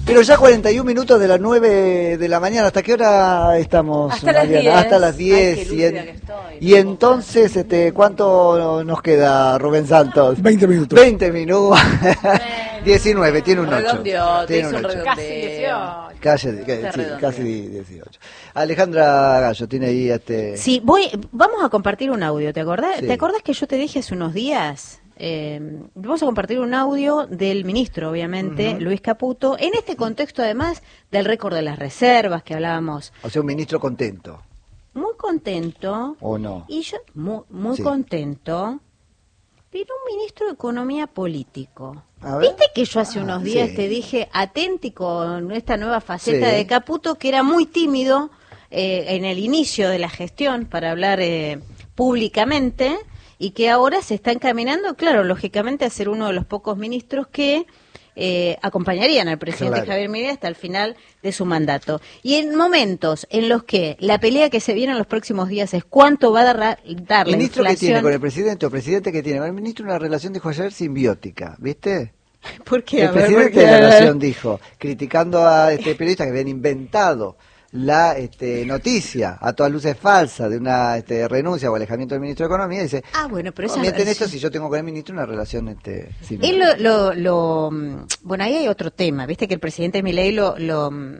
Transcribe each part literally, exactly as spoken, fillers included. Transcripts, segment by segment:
Pero ya cuarenta y un minutos de las nueve de la mañana. ¿Hasta qué hora estamos, Hasta Mariana? las diez. Hasta las diez. Ay, qué y, en- lúcida que estoy. y entonces, este, ¿cuánto nos queda, Rubén Santos? veinte minutos. veinte minutos. diecinueve, tiene un ocho. Redondeó, te Tiene hizo un un ocho. redondeo. Casi dieciocho. Casi, Te sí, redondeó. casi dieciocho. Alejandra Gallo tiene ahí este... Sí, voy, vamos a compartir un audio, ¿te acordás? Sí. ¿Te acordás que yo te dije hace unos días? Eh, vamos a compartir un audio del ministro, obviamente, Ujú. Luis Caputo, en este contexto además del récord de las reservas que hablábamos. O sea, un ministro contento, Muy contento. ¿o no? Y yo, muy, muy Sí. contento, pero un ministro de Economía político. A ver. ¿Viste que yo hace Ah, unos días sí. te dije, atenti con esta nueva faceta Sí. de Caputo, que era muy tímido eh, en el inicio de la gestión para hablar eh, públicamente y que ahora se está encaminando, claro, lógicamente a ser uno de los pocos ministros que eh, acompañarían al presidente Claro. Javier Milei hasta el final de su mandato. Y en momentos en los que la pelea que se viene en los próximos días es cuánto va a dar, dar la ¿Ministro que inflación. tiene con el presidente o presidente que tiene? El ministro una relación, dijo ayer, simbiótica, ¿viste? ¿Por qué? El A ver, presidente ¿por de qué? la A ver. Nación dijo, criticando a este periodista que habían inventado la este, noticia, a todas luces falsa, de una este, renuncia o alejamiento del ministro de Economía, dice, Ah, bueno, pero esa mienten esto si yo tengo con el ministro una relación este, Él simbiótica. lo, lo, lo, mm, bueno, ahí hay otro tema, viste que el presidente Milei lo, lo, mm,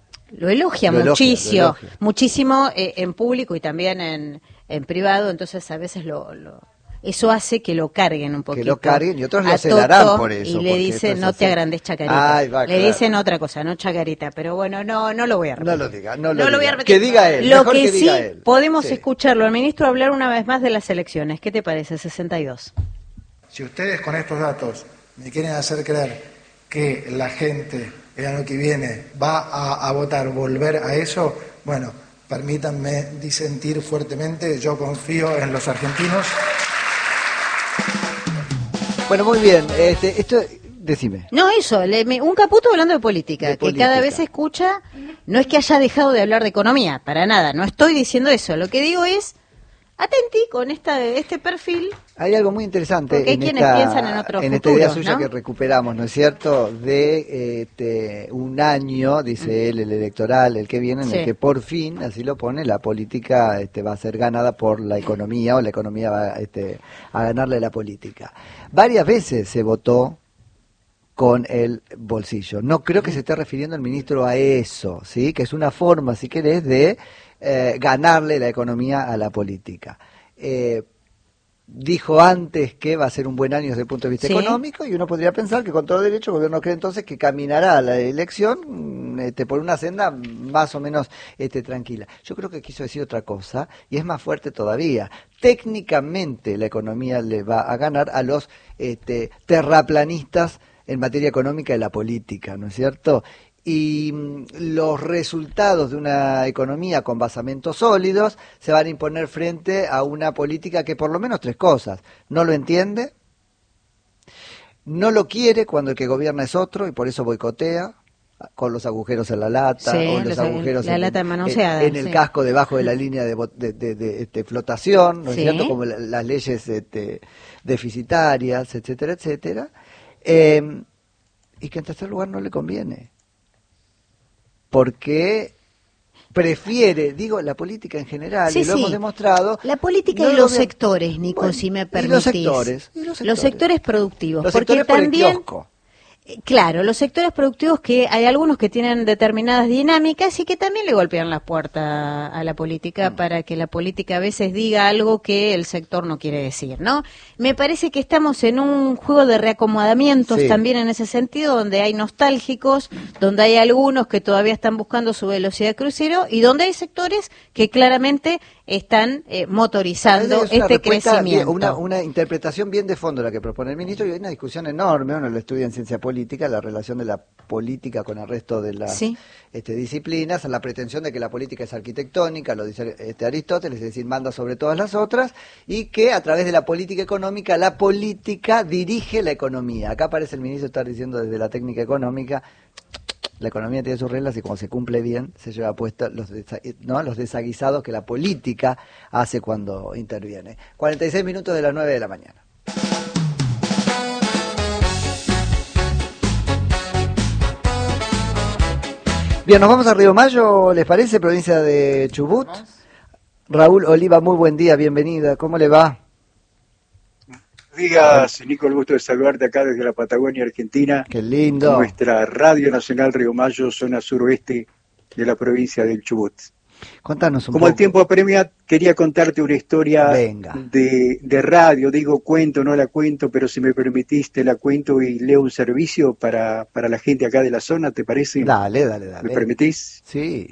lo elogia Lo elogia, muchísimo, lo elogia. muchísimo eh, en público y también en, en privado, entonces a veces lo, lo eso hace que lo carguen un poquito. Que lo carguen y otros lo a celarán Toto, por eso, y le porque dicen, esto es no así. te agrandes chacarita. Ay, va, le claro. dicen otra cosa, no chacarita, pero bueno, no no lo voy a repetir. No lo diga, no lo voy a diga. repetir. Que diga él, Lo mejor que, que sí diga él. podemos Sí. escucharlo al ministro hablar una vez más de las elecciones. ¿Qué te parece? sesenta y dos. Si ustedes con estos datos me quieren hacer creer que la gente el año que viene va a, a votar, volver a eso, bueno, permítanme disentir fuertemente, yo confío en los argentinos. Bueno, muy bien, este, esto, decime. No, eso, le- me- un Caputo hablando de política, De que política. cada vez se escucha, no es que haya dejado de hablar de economía, para nada, no estoy diciendo eso, lo que digo es, atenti con esta, este perfil, Hay algo muy interesante Porque hay en, quienes esta, piensan en otro en esta idea futuro, suya ¿no? que recuperamos, ¿no es cierto? De eh, este, un año, dice él, el electoral, el que viene, en Sí. el que por fin, así lo pone, la política este, va a ser ganada por la economía o la economía va este, a ganarle a la política. Varias veces se votó con el bolsillo. No creo que se esté refiriendo el ministro a eso, ¿sí? Que es una forma, si querés, de eh, ganarle la economía a la política. Eh, dijo antes que va a ser un buen año desde el punto de vista Sí. económico y uno podría pensar que con todo derecho el gobierno cree entonces que caminará a la elección mm, este, por una senda más o menos este, tranquila. Yo creo que quiso decir otra cosa y es más fuerte todavía. Técnicamente la economía le va a ganar a los este, terraplanistas en materia económica de la política, ¿no es cierto? Y mm, los resultados de una economía con basamentos sólidos se van a imponer frente a una política que por lo menos tres cosas, no lo entiende, no lo quiere cuando el que gobierna es otro y por eso boicotea, con los agujeros en la lata, Sí, o los, los- agujeros la en, lata en- manoseada, en el sí. casco debajo de la línea de, bot- de, de- de, este, flotación, ¿no es Sí. cierto? Como la- las leyes este, deficitarias, etcétera, etcétera. Eh, y que en tercer lugar no le conviene. Porque prefiere, digo, la política en general, Sí, y lo sí. hemos demostrado. La política no y lo los ve- sectores, Nico, Bueno, si me y permitís. los sectores, y los sectores. Los sectores productivos. Los porque sectores por el también, kiosco. eh, claro, los sectores productivos que hay algunos que tienen determinadas dinámicas y que también le golpean la puerta a la política Mm. para que la política a veces diga algo que el sector no quiere decir, ¿no? Me parece que estamos en un juego de reacomodamientos Sí. también en ese sentido, donde hay nostálgicos, donde hay algunos que todavía están buscando su velocidad de crucero y donde hay sectores que claramente están eh, motorizando Es una este respuesta bien- crecimiento. Una, una interpretación bien de fondo la que propone el ministro y hay una discusión enorme, uno lo estudia en ciencia política, la relación de la política con el resto de las Sí. este, disciplinas, la pretensión de que la política es arquitectónica, lo dice este, Aristóteles, es decir, manda sobre todas las otras, y que a través de la política económica, la política dirige la economía. Acá aparece el ministro estar diciendo desde la técnica económica, la economía tiene sus reglas y cuando se cumple bien se lleva puesta los, desa- ¿no? los desaguisados que la política hace cuando interviene. cuarenta y seis minutos de las nueve de la mañana. Bien, nos vamos a Río Mayo, ¿les parece? Provincia de Chubut. Raúl Oliva, muy buen día, bienvenida. ¿Cómo le va? Días, Nico, el gusto de saludarte acá desde la Patagonia, Argentina. Qué lindo. Nuestra Radio Nacional Río Mayo, zona suroeste de la provincia del Chubut. Contanos un Como poco. el tiempo apremia, quería contarte una historia Venga. de, de radio. Digo, cuento, no la cuento, pero si me permitiste la cuento y leo un servicio para, para la gente acá de la zona, ¿te parece? Dale, dale, dale. ¿Me permitís? Sí.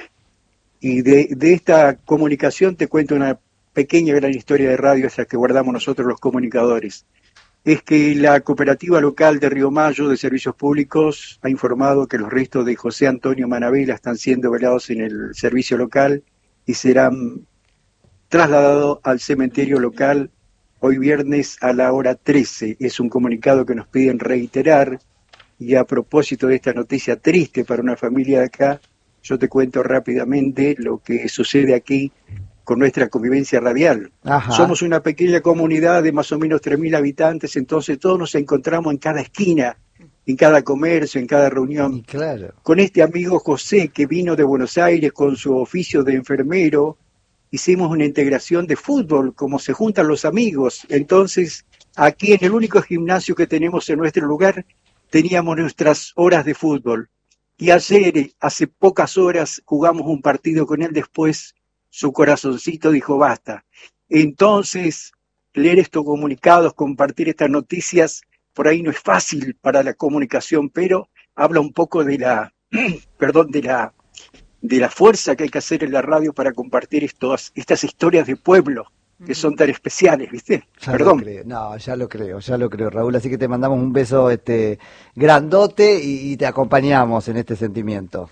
Y de, de esta comunicación te cuento una pequeña gran historia de radio, esa que guardamos nosotros los comunicadores. Es que la cooperativa local de Río Mayo de Servicios Públicos ha informado que los restos de José Antonio Manabela están siendo velados en el servicio local y serán trasladados al cementerio local hoy viernes a la hora trece. Es un comunicado que nos piden reiterar, y a propósito de esta noticia triste para una familia de acá, yo te cuento rápidamente lo que sucede aquí con nuestra convivencia radial. Ajá. Somos una pequeña comunidad de más o menos tres mil habitantes, entonces todos nos encontramos en cada esquina, en cada comercio, en cada reunión. Y claro. Con este amigo José, que vino de Buenos Aires con su oficio de enfermero, hicimos una integración de fútbol, como se juntan los amigos. Entonces, aquí en el único gimnasio que tenemos en nuestro lugar, teníamos nuestras horas de fútbol. Y ayer, hace pocas horas, jugamos un partido con él. Después su corazoncito dijo basta. Entonces, leer estos comunicados, compartir estas noticias, por ahí no es fácil para la comunicación, pero habla un poco de la, perdón, de la, de la fuerza que hay que hacer en la radio para compartir estos, estas historias de pueblo que son tan especiales, ¿viste? Ya Perdón. Lo creo. No, ya lo creo, ya lo creo, Raúl. Así que te mandamos un beso este grandote y, y te acompañamos en este sentimiento.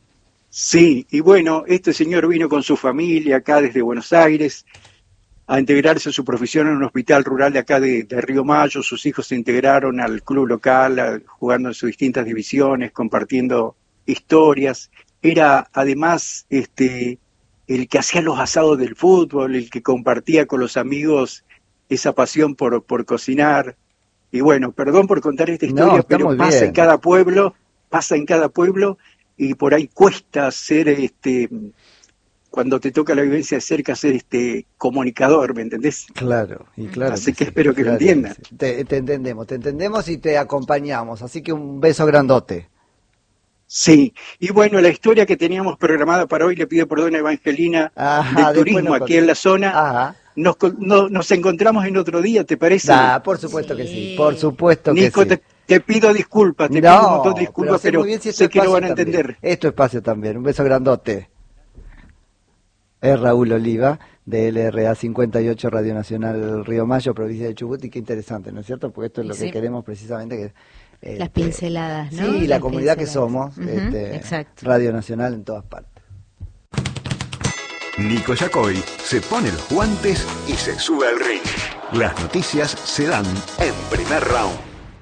Sí, y bueno, este señor vino con su familia acá desde Buenos Aires a integrarse a su profesión en un hospital rural de acá de, de Río Mayo. Sus hijos se integraron al club local, a, jugando en sus distintas divisiones, compartiendo historias. Era además este el que hacía los asados del fútbol, el que compartía con los amigos esa pasión por, por cocinar. Y bueno, perdón por contar esta historia, No, pero pasa bien. en cada pueblo, pasa en cada pueblo, y por ahí cuesta ser, este, cuando te toca la vivencia de cerca, ser este comunicador, ¿me entendés? Claro, y claro. Así que sí, espero que lo claro entiendan. sí. Te, te entendemos, te entendemos y te acompañamos. Así que un beso grandote. Sí, y bueno, la historia que teníamos programada para hoy, le pido perdón a Evangelina, Ajá, del turismo nos aquí en la zona. Ajá. Nos, no, nos encontramos en otro día, ¿te parece? Ah, por supuesto sí. que sí, por supuesto Nico, que sí. te, te pido disculpas, te no, pido un montón de disculpas, pero, pero, bien si sé que no van a también. entender. Es tu espacio también, un beso grandote. Es Raúl Oliva, de L R A cincuenta y ocho, Radio Nacional Río Mayo, provincia de Chubut, y qué interesante, ¿no es cierto? Porque esto es lo sí. que queremos precisamente, que este, las pinceladas, ¿no? Sí, la Las comunidad que pinceladas. somos, Uh-huh, este, exacto. Radio Nacional en todas partes. Nico Yacoy se pone los guantes y se sube al ring. Las noticias se dan en primer round.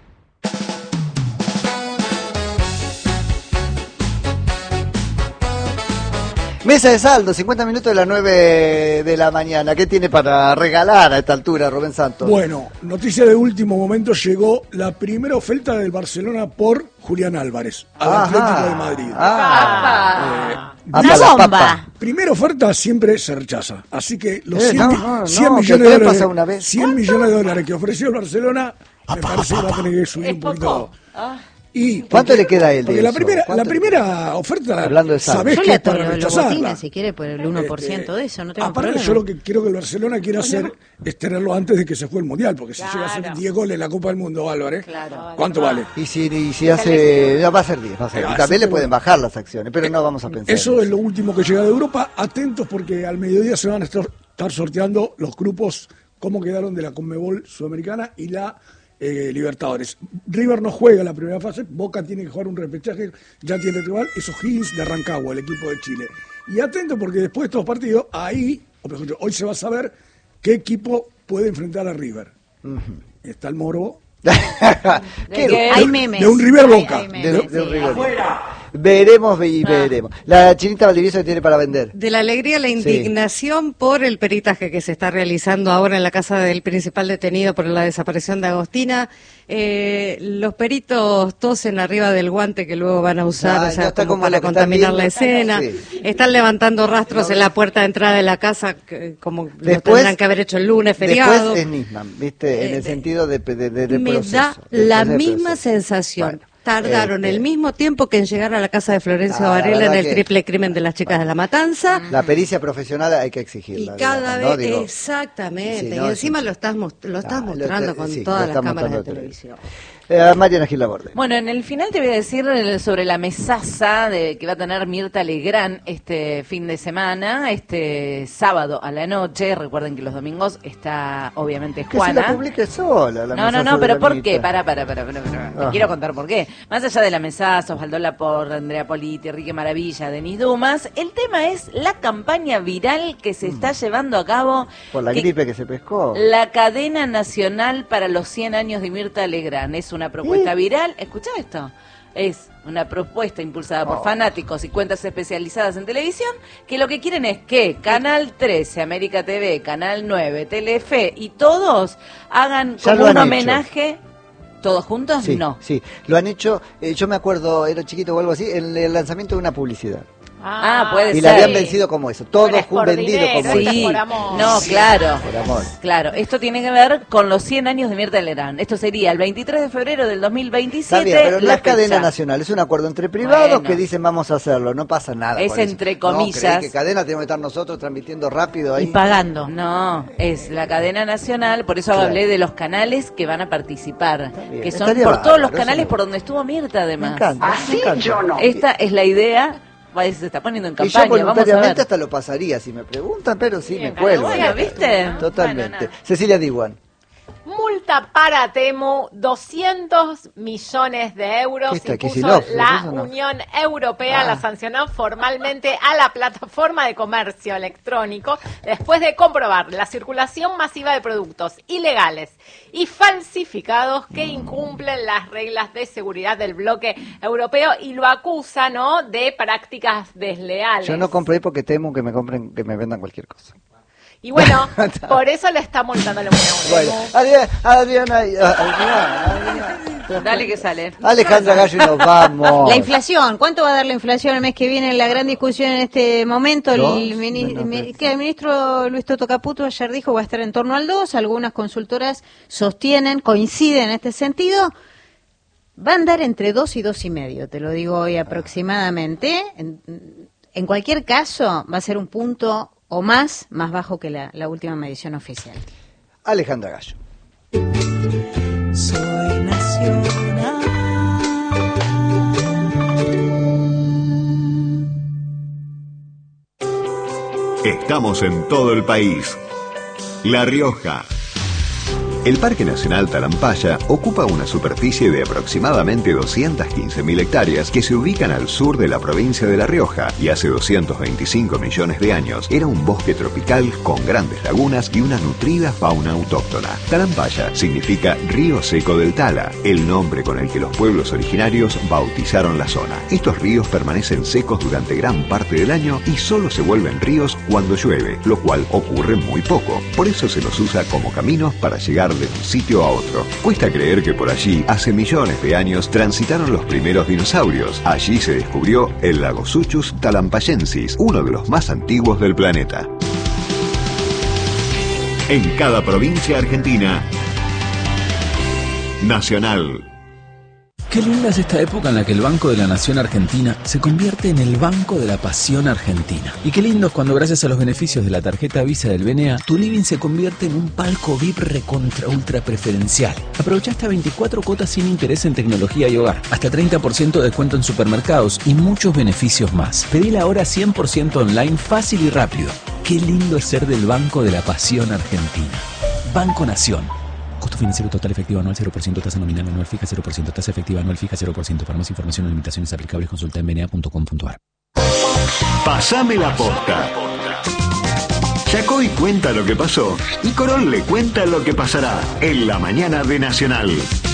Mesa de saldo, cincuenta minutos de las nueve de la mañana. ¿Qué tiene para regalar a esta altura, Rubén Santos? Bueno, noticia de último momento, llegó la primera oferta del Barcelona por Julián Álvarez, al Ajá. Atlético de Madrid. Ah. Eh, Ah, Una para la bomba. papa. Primera oferta siempre se rechaza, así que los Eh, cien, no, mi- no, cien no, que millones de puede dólares, pasar una vez. cien millones de dólares que ofreció el Barcelona, me parece que va a tener que subir un poquito. Y ¿Cuánto le queda a él de Porque la eso? primera, la ¿Cuánto le primera oferta, Hablando de saldo. sabés Yo que le es para atoro los rechazarla. botines si quiere por el uno por ciento de eso, no tengo Aparte, problema. yo lo que quiero que el Barcelona quiera hacer es tenerlo antes de que se juegue el Mundial, porque si llega a hacer diez goles en la Copa del Mundo, Álvarez, ¿cuánto vale? Y si, y si hace... No, va a ser diez, va a ser diez. Ah, Y también sí, le pueden pero- bajar las acciones, pero no vamos a pensar. Eso en es lo último que llega de Europa. Atentos porque al mediodía se van a estar estar sorteando los grupos, cómo quedaron de la Conmebol Sudamericana y la eh, Libertadores. River no juega la primera fase, Boca tiene que jugar un repechaje, ya tiene rival, es O'Higgins de Rancagua, el equipo de Chile. Y atento porque después de estos partidos, ahí, o mejor dicho, hoy se va a saber qué equipo puede enfrentar a River. Está el Morbo ¿Qué? Hay memes. de un River Hay- Boca. hay memes, De- de un sí, River. hay- veremos y veremos. La Chinita Valdivieso, que tiene para vender. De la alegría, la indignación sí. por el peritaje que se está realizando ahora en la casa del principal detenido por la desaparición de Agostina. Eh, los peritos tosen arriba del guante que luego van a usar, Ay, o sea, no está como como para lo que contaminar están la escena. Sí. Están levantando rastros no, en la puerta de entrada de la casa, que, como después, lo tendrán que haber hecho el lunes, feriado. Después es Nisman, ¿viste? En eh, el sentido de, de, de, de me proceso. da la misma proceso. sensación. Bueno. Tardaron Este, el mismo tiempo que en llegar a la casa de Florencio ah, Varela en el que, triple crimen de las chicas bueno, de la Matanza. La pericia profesional hay que exigirla. Y cada digamos, vez, ¿no? Digo, exactamente, sí, no, y encima sí, lo estás, most lo estás ah, mostrando lo te, con sí, todas las cámaras de televisión. Eh, Mariana Gil Laborde. Bueno, en el final te voy a decir sobre la mesaza de que va a tener Mirta Legrand este fin de semana, este sábado a la noche. Recuerden que los domingos está obviamente Juana. Que se la publique sola. La no, no, no, pero ¿por qué? Para, para, para, para, para. Te Ah. quiero contar por qué. Más allá de la mesaza, Osvaldo Laport, Andrea Politi, Enrique Maravilla, Denis Dumas, el tema es la campaña viral que se está mm. llevando a cabo. Por la que, gripe que se pescó. La cadena nacional para los cien años de Mirta Legrand. Es una propuesta ¿Eh? viral. ¿Escuchá esto? Es una propuesta impulsada por oh. fanáticos y cuentas especializadas en televisión que lo que quieren es que Canal trece, América T V, Canal nueve, Telefe y todos hagan Ya como lo un han homenaje. Hecho. ¿Todos juntos? Sí, no. Sí, lo han hecho, eh, yo me acuerdo, era chiquito o algo así, en el lanzamiento de una publicidad. Ah, ah, puede y ser. Y la habían vencido como eso, todo vendido como sí. eso. Por amor. No, claro. Por amor. Claro, esto tiene que ver con los cien años de Mirta Legrand. Esto sería el veintitrés de febrero del dos mil veintisiete. Está bien, pero no la es cadena fecha. nacional, es un acuerdo entre privados bueno. que dicen vamos a hacerlo, no pasa nada. Es entre eso. comillas. No, que cadena tenemos que estar nosotros transmitiendo rápido ahí. Y pagando. No, es la cadena nacional, por eso claro. hablé de los canales que van a participar, que son Estaría por bárbaro, todos los canales no. por donde estuvo Mirta además. Me encanta, ¿Ah, me encanta. Yo no. Esta es la idea. Se está poniendo en campaña, y yo voluntariamente vamos a ver. hasta lo pasaría si me preguntan, pero sí Bien, me cuelgo. bueno, ¿viste? Totalmente. Bueno, Cecilia Diwan. Multa para Temu, doscientos millones de euros. Está, impuso Kicillof, la no? Unión Europea, ah. la sancionó formalmente a la plataforma de comercio electrónico después de comprobar la circulación masiva de productos ilegales y falsificados que incumplen las reglas de seguridad del bloque europeo y lo acusa, ¿no?, de prácticas desleales. Yo no compré porque temo que me compren, que me vendan cualquier cosa. Y bueno, por eso le está multando la Unión Europea. Bueno, Adriana, Adriana, Adriana, Adriana. Dale que sale. Alejandra Gallo y nos vamos. La inflación, ¿cuánto va a dar la inflación el mes que viene? La gran discusión en este momento. ¿Dos? El, mini, No, no, mi, que el ministro Luis Toto Caputo ayer dijo va a estar en torno al dos. Algunas consultoras sostienen, coinciden en este sentido. Va a andar entre dos y dos y medio, te lo digo hoy aproximadamente. En, en cualquier caso, va a ser un punto o más, más bajo que la, la última medición oficial. Alejandra Gallo. Soy nacional. Estamos en todo el país. La Rioja. El Parque Nacional Talampaya ocupa una superficie de aproximadamente doscientas quince mil hectáreas que se ubican al sur de la provincia de La Rioja y hace doscientos veinticinco millones de años era un bosque tropical con grandes lagunas y una nutrida fauna autóctona. Talampaya significa río seco del Tala, el nombre con el que los pueblos originarios bautizaron la zona. Estos ríos permanecen secos durante gran parte del año y solo se vuelven ríos cuando llueve, lo cual ocurre muy poco. Por eso se los usa como caminos para llegar de un sitio a otro. Cuesta creer que por allí, hace millones de años, transitaron los primeros dinosaurios. Allí se descubrió el lago Suchus talampayensis, uno de los más antiguos del planeta. En cada provincia argentina, Nacional. Qué linda es esta época en la que el Banco de la Nación Argentina se convierte en el Banco de la Pasión Argentina. Y qué lindo es cuando gracias a los beneficios de la tarjeta Visa del B N A, tu living se convierte en un palco V I P recontra ultra preferencial. Aprovecha hasta veinticuatro cuotas sin interés en tecnología y hogar, hasta treinta por ciento de descuento en supermercados y muchos beneficios más. Pedila ahora cien por ciento online, fácil y rápido. Qué lindo es ser del Banco de la Pasión Argentina. Banco Nación. Costo financiero total efectivo anual cero por ciento, tasa nominal anual fija cero por ciento, tasa efectiva anual fija cero por ciento. Para más información o limitaciones aplicables consulta en b n a punto com punto a r. Pasame la posta. Yacoy cuenta lo que pasó y Corol le cuenta lo que pasará en la mañana de Nacional.